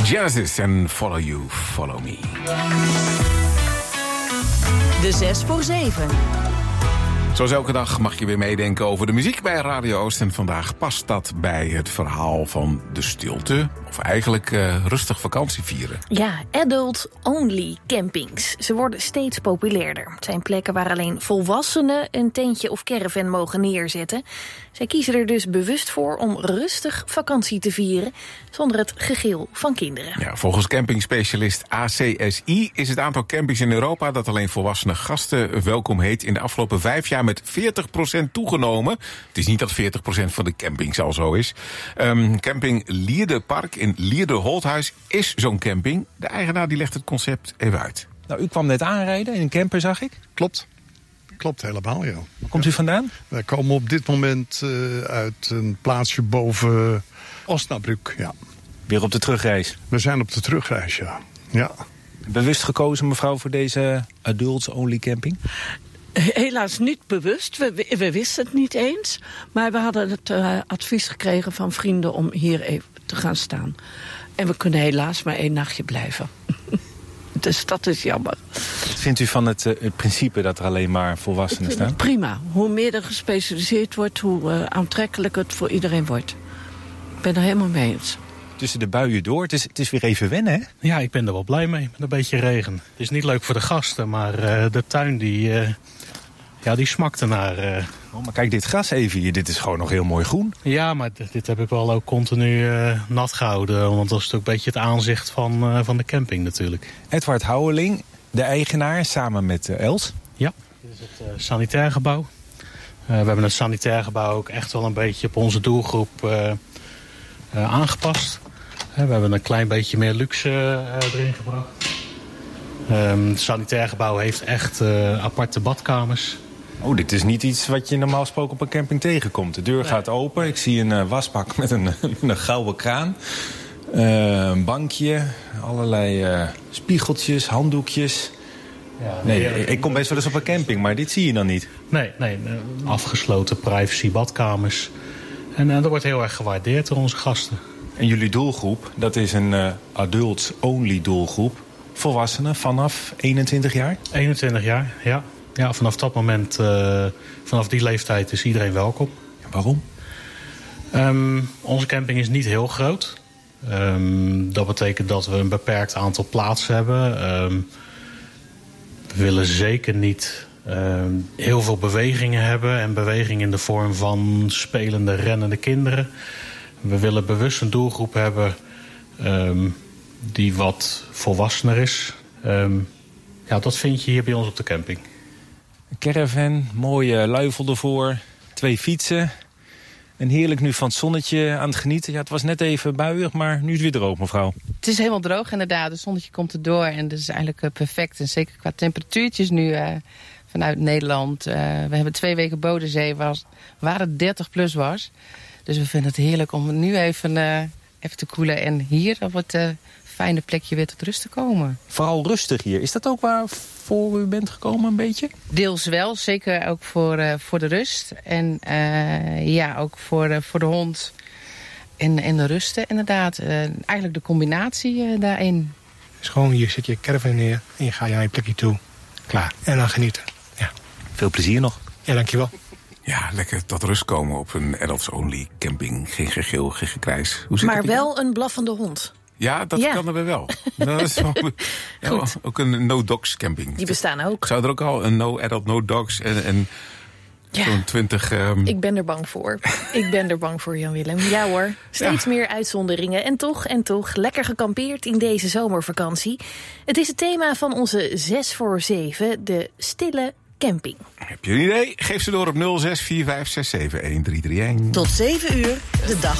Genesis en Follow You, Follow Me. De 6 voor 7. Zoals elke dag mag je weer meedenken over de muziek bij Radio Oost. En vandaag past dat bij het verhaal van de stilte. Of eigenlijk rustig vakantie vieren. Ja, adult-only campings. Ze worden steeds populairder. Het zijn plekken waar alleen volwassenen een tentje of caravan mogen neerzetten. Zij kiezen er dus bewust voor om rustig vakantie te vieren, zonder het gegil van kinderen. Ja, volgens campingspecialist ACSI is het aantal campings in Europa dat alleen volwassenen gasten welkom heet in de afgelopen 5 jaar met 40% toegenomen. Het is niet dat 40% van de campings al zo is. Camping Lierdepark in Lierde-Holthuis is zo'n camping. De eigenaar die legt het concept even uit. Nou, u kwam net aanrijden in een camper, zag ik. Klopt helemaal, ja. Waar komt u vandaan? Wij komen op dit moment uit een plaatsje boven Osnabrück, ja. Weer op de terugreis? We zijn op de terugreis, ja. Bewust gekozen, mevrouw, voor deze adults-only camping? Helaas niet bewust. We wisten het niet eens. Maar we hadden het advies gekregen van vrienden om hier even te gaan staan. En we kunnen helaas maar 1 nachtje blijven. Dus dat is jammer. Wat vindt u van het principe dat er alleen maar volwassenen staan? Prima. Hoe meer er gespecialiseerd wordt, hoe aantrekkelijker het voor iedereen wordt. Ik ben er helemaal mee eens. Tussen de buien door, het is weer even wennen, hè? Ja, ik ben er wel blij mee, met een beetje regen. Het is niet leuk voor de gasten, maar de tuin die smakt ernaar. Oh, maar kijk, dit gras even hier, dit is gewoon nog heel mooi groen. Ja, maar dit heb ik wel ook continu nat gehouden. Want dat is ook een beetje het aanzicht van de camping natuurlijk. Edward Houweling, de eigenaar, samen met Els. Ja, dit is het sanitair gebouw. We hebben het sanitair gebouw ook echt wel een beetje op onze doelgroep aangepast. We hebben een klein beetje meer luxe erin gebracht. Het sanitair gebouw heeft echt aparte badkamers. Oh, dit is niet iets wat je normaal gesproken op een camping tegenkomt. De deur gaat open. Ik zie een wasbak met een gouden kraan. Een bankje, allerlei spiegeltjes, handdoekjes. Ja, nee, ik kom best wel eens op een camping, maar dit zie je dan niet. Nee, afgesloten privacy badkamers. En dat wordt heel erg gewaardeerd door onze gasten. En jullie doelgroep, dat is een adults-only doelgroep. Volwassenen vanaf 21 jaar? 21 jaar, ja. Ja, vanaf dat moment, vanaf die leeftijd is iedereen welkom. Ja, waarom? Onze camping is niet heel groot. Dat betekent dat we een beperkt aantal plaatsen hebben. We willen zeker niet heel veel bewegingen hebben. En beweging in de vorm van spelende, rennende kinderen. We willen bewust een doelgroep hebben die wat volwassener is. Dat vind je hier bij ons op de camping. Een caravan, mooie luifel ervoor, 2 fietsen. En heerlijk nu van het zonnetje aan het genieten. Ja, het was net even buiig, maar nu is het weer droog, mevrouw. Het is helemaal droog inderdaad. Het zonnetje komt erdoor en dat is eigenlijk perfect. En zeker qua temperatuurtjes nu vanuit Nederland. We hebben 2 weken Bodensee waar het 30 plus was. Dus we vinden het heerlijk om nu even te koelen. En hier op het fijne plekje weer tot rust te komen. Vooral rustig hier. Is dat ook waarvoor u bent gekomen een beetje? Deels wel, zeker ook voor de rust. En ook voor de hond en de rusten inderdaad. Eigenlijk de combinatie daarin. Dus gewoon hier zit je caravan neer en je gaat naar je plekje toe. Klaar. En dan genieten. Ja. Veel plezier nog. Ja, dankjewel. Ja, lekker tot rust komen op een adults-only camping. Geen gegil, geen gekrijs. Maar wel een blaffende hond. Ja, dat kan er weer wel. Dat is wel ook een no-dogs camping. Die bestaan ook. Zou er ook al een no-adult, no-dogs en zo'n 20... Ik ben er bang voor. Jan Willem. Ja hoor, steeds meer uitzonderingen. En toch, lekker gekampeerd in deze zomervakantie. Het is het thema van onze 6 voor 7, de stille camping. Heb je een idee? Geef ze door op 0645671331. Tot 7 uur, de dag